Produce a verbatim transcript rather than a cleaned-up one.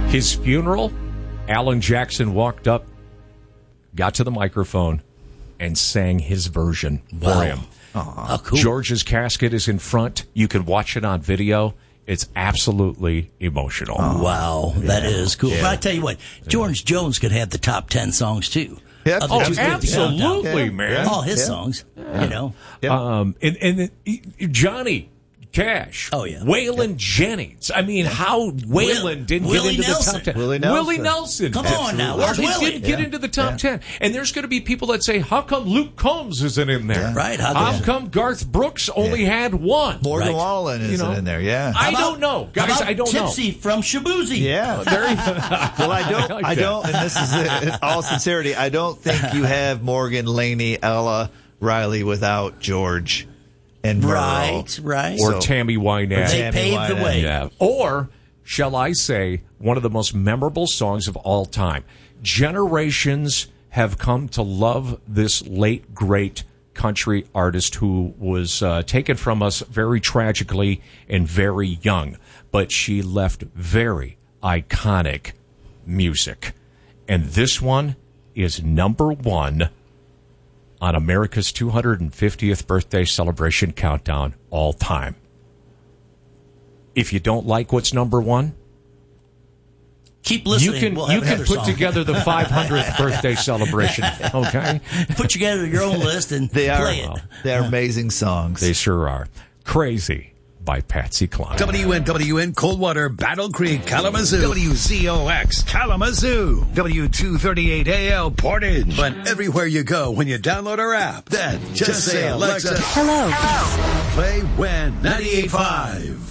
His funeral, Alan Jackson walked up, got to the microphone, and sang his version Wow. for him. Oh, cool. George's casket is in front. You can watch it on video. It's absolutely emotional. Oh, wow, that Yeah. is cool. Yeah. But I tell you what, George Jones could have the top ten songs too. Yeah, Of the Oh, two fifty absolutely, countdown. man. All his Yeah. songs, you know. Yeah. Um, and, and Johnny Cash. Oh, yeah. Waylon Jennings. I mean, how Waylon Will- didn't Willie get into Nelson. the top ten. Willie Nelson. Willie Nelson. Come on now, Well, where's he Willie? didn't get Yeah. into the top Yeah. ten. And there's going to be people that say, how come Luke Combs isn't in there? Yeah. Right, how How come- come Garth Brooks only had one? Morgan Right. Wallen isn't You know, in there, yeah. I How about- don't know. how Guys, about I don't know. Tipsy from Shabuzi. yeah. There you Well, I don't, I like I, that. don't, and this is it, in all sincerity, I don't think you have Morgan, Laney, Ella, Riley without George and Merle. Right, right. Or So- Tammy Wynette. They Tammy paved the Wynette. way. Yeah. Or, shall I say, one of the most memorable songs of all time. Generations have come to love this late, great country artist who was uh, taken from us very tragically and very young. But she left very iconic music. And this one is number one on America's two hundred fiftieth birthday celebration countdown all time. If you don't like what's number one, Keep you listening. can We'll you have can another put song. together the five hundredth birthday celebration. Okay, Put together your own list and They are, play it. they are amazing songs. they sure are. Crazy by Patsy Cline. W N W N Coldwater, Battle Creek, Kalamazoo. W Z O X, Kalamazoo. W two thirty-eight A L, Portage. But everywhere you go when you download our app, then just, say, Alexa, Hello. play When ninety-eight point five.